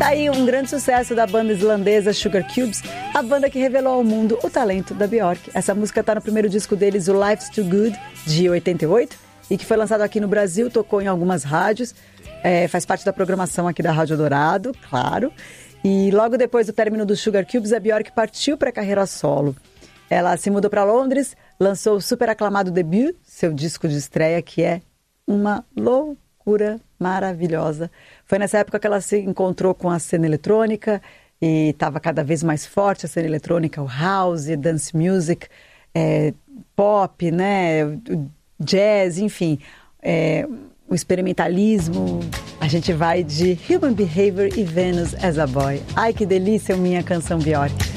Tá aí um grande sucesso da banda islandesa Sugar Cubes, a banda que revelou ao mundo o talento da Björk. Essa música tá no primeiro disco deles, o Life's Too Good, de 88, e que foi lançado aqui no Brasil, tocou em algumas rádios, faz parte da programação aqui da Rádio Dourado, claro. E logo depois do término do Sugar Cubes, a Björk partiu para a carreira solo. Ela se mudou para Londres, lançou o super aclamado debut, seu disco de estreia, que é uma loucura maravilhosa. Foi nessa época que ela se encontrou com a cena eletrônica e estava cada vez mais forte a cena eletrônica, o house, dance music, pop, né, o jazz, enfim, o experimentalismo. A gente vai de Human Behavior e Venus as a Boy. Ai, que delícia, minha canção Björk.